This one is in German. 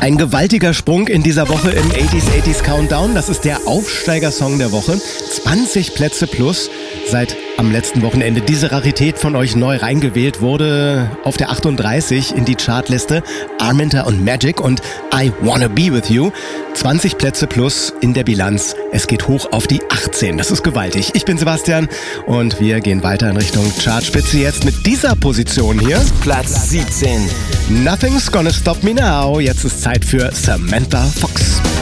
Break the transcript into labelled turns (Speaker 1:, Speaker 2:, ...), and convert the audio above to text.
Speaker 1: Ein gewaltiger Sprung in dieser Woche im 80s Countdown. Das ist der Aufsteigersong der Woche. 20 Plätze plus. Seit am letzten Wochenende diese Rarität von euch neu reingewählt wurde auf der 38 in die Chartliste. Arminta und Magic und I Wanna Be With You. 20 Plätze plus in der Bilanz. Es geht hoch auf die 18. Das ist gewaltig. Ich bin Sebastian und wir gehen weiter in Richtung Chartspitze jetzt mit dieser Position hier.
Speaker 2: Platz 17.
Speaker 1: Nothing's Gonna Stop Me Now. Jetzt ist Zeit für Samantha Fox.